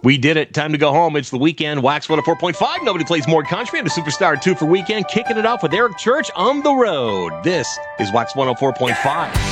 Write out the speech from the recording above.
We did it. Time to go home. It's the weekend. Wax 104.5. Nobody plays more country. And a Superstar 2 for weekend. Kicking it off with Eric Church on the road. This is Wax 104.5.